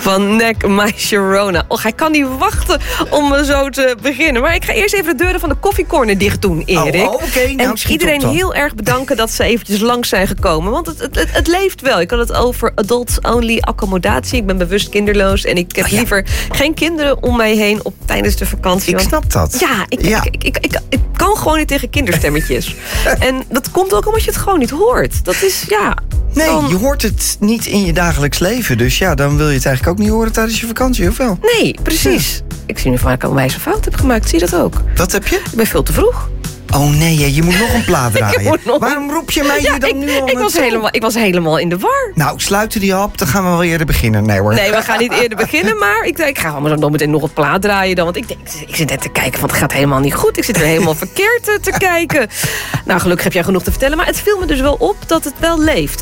van Neck My Sharona. Och, hij kan niet wachten om zo te beginnen. Maar ik ga eerst even de deuren van de koffiecorner dicht doen, Erik. Oké. Nou, en iedereen heel erg bedanken dat ze eventjes langs zijn gekomen. Want het leeft wel. Ik had het over adult-only accommodatie. Ik ben bewust kinderloos en ik heb liever geen kinderen om mij heen tijdens de vakantie. Ik snap dat. Ja, ik kan gewoon niet tegen kinderstemmetjes. En dat komt ook omdat je het gewoon niet hoort. Dat is, Nee, je hoort het niet in je dagelijks leven. Dus dan wil je het eigenlijk ook niet horen tijdens je vakantie, of wel? Nee, precies. Ja. Ik zie nu van dat ik een wijze fout heb gemaakt. Zie je dat ook? Wat heb je? Ik ben veel te vroeg. Oh nee, je moet nog een plaat draaien. Waarom roep je mij hier dan nu al? Ik was helemaal in de war. Nou, sluiten die op, dan gaan we wel eerder beginnen. Nee hoor. Nee, we gaan niet eerder beginnen, maar ik ga allemaal meteen nog een plaat draaien dan. Want ik zit net te kijken, want het gaat helemaal niet goed. Ik zit weer helemaal verkeerd te kijken. Nou, gelukkig heb jij genoeg te vertellen. Maar het viel me dus wel op dat het wel leeft.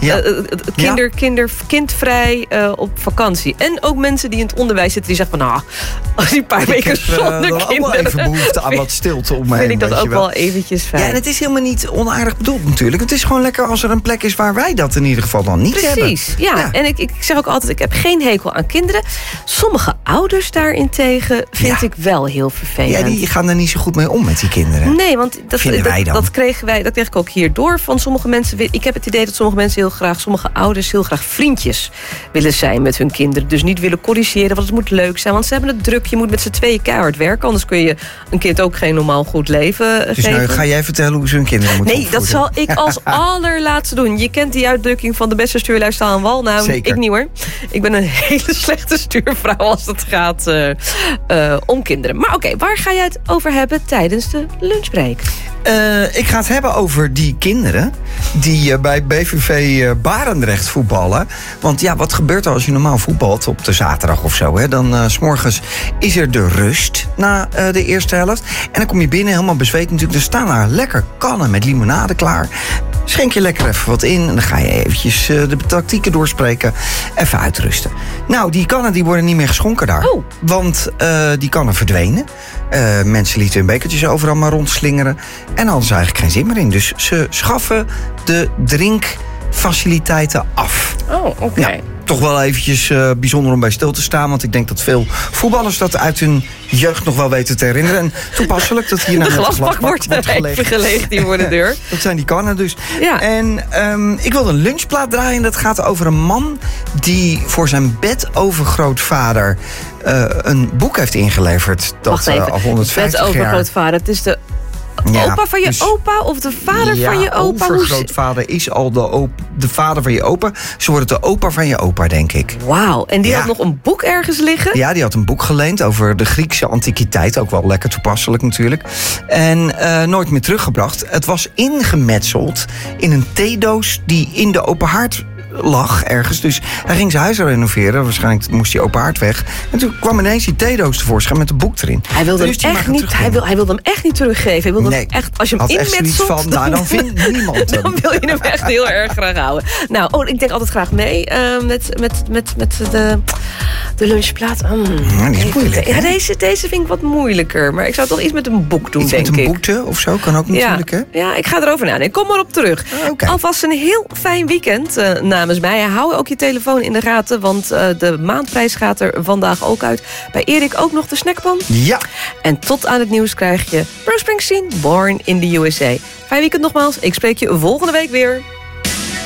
Kindvrij op vakantie. En ook mensen die in het onderwijs zitten, die zeggen van, als die paar weken zonder kinderen. Ik heb wel even behoefte aan wat stilte om me heen. Vind ik dat ook wel eventjes fijn. Ja, en het is helemaal niet onaardig bedoeld natuurlijk. Het is gewoon lekker als er een plek is waar wij dat in ieder geval dan niet hebben. Precies, ja. En ik zeg ook altijd, ik heb geen hekel aan kinderen. Sommige ouders daarentegen vind ik wel heel vervelend. Ja, die gaan er niet zo goed mee om met die kinderen. Nee, want dat kreeg ik ook hierdoor van sommige mensen. Ik heb het idee dat sommige ouders heel graag vriendjes willen zijn met hun kinderen. Dus niet willen corrigeren, want het moet leuk zijn. Want ze hebben het druk, je moet met z'n tweeën keihard werken. Anders kun je een kind ook geen normaal goed leven dus geven. Nou, ga jij vertellen hoe ze hun kinderen moeten opvoeden? Dat zal ik als allerlaatste doen. Je kent die uitdrukking van de beste stuurlui staan aan wal. Nou, zeker. Ik niet hoor. Ik ben een hele slechte stuurvrouw als het gaat om kinderen. Maar oké, waar ga jij het over hebben tijdens de lunchbreak? Ik ga het hebben over die kinderen die bij BVV Barendrecht voetballen. Want wat gebeurt er als je normaal voetbalt op de zaterdag of zo? Hè? Dan 's morgens is er de rust na de eerste helft. En dan kom je binnen helemaal bezweet natuurlijk. Er staan daar lekker kannen met limonade klaar. Schenk je lekker even wat in en dan ga je eventjes de tactieken doorspreken. Even uitrusten. Nou, die kannen die worden niet meer geschonken daar. Oh. Want die kannen verdwenen. Mensen lieten hun bekertjes overal maar rondslingeren. En hadden ze eigenlijk geen zin meer in. Dus ze schaffen de drinkfaciliteiten af. Oh, oké. Nou, toch wel eventjes bijzonder om bij stil te staan. Want ik denk dat veel voetballers dat uit hun jeugd nog wel weten te herinneren. En toepasselijk dat hier naar de glasbak wordt even geleegd hier voor de deur. Dat zijn die kannen dus. Ja. En ik wilde een lunchplaat draaien. En dat gaat over een man die voor zijn bedovergrootvader een boek heeft ingeleverd. Dat al 150 jaar. Bedovergrootvader, het is de opa van je opa of de vader van je opa? Overgrootvader is al de vader van je opa. Zo wordt het de opa van je opa, denk ik. Wauw, en die had nog een boek ergens liggen? Ja, die had een boek geleend over de Griekse antiquiteit. Ook wel lekker toepasselijk natuurlijk. En nooit meer teruggebracht. Het was ingemetseld in een theedoos die in de open haard lag ergens. Dus hij ging zijn huis renoveren. Waarschijnlijk moest hij open haard weg. En toen kwam ineens die theedoos tevoorschijn met een boek erin. Hij wilde hem echt niet teruggeven. Hij wilde hem echt, als je hem inmetselt, dan vindt niemand hem. Dan wil je hem echt heel erg graag houden. Nou, ik denk altijd graag mee met de lunchplaat. Die is moeilijk. Ja, deze vind ik wat moeilijker. Maar ik zou toch iets met een boek doen, denk ik. Met een boete of zo kan ook natuurlijk, hè? Ja, ik ga erover nadenken. Kom maar op terug. Okay. Alvast een heel fijn weekend namens mij. Hou ook je telefoon in de gaten, want de maandprijs gaat er vandaag ook uit. Bij Erik ook nog de snackpan? Ja. En tot aan het nieuws krijg je Bruce Springsteen, Born in the USA. Fijn weekend nogmaals. Ik spreek je volgende week weer.